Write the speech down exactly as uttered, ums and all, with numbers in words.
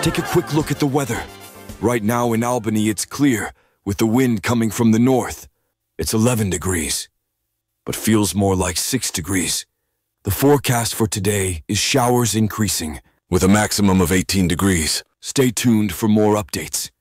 Take a quick look at the weather. Right now in Albany, it's clear, with the wind coming from the north. It's eleven degrees, but feels more like six degrees. The forecast for today is showers increasing, with a maximum of eighteen degrees. Stay tuned for more updates.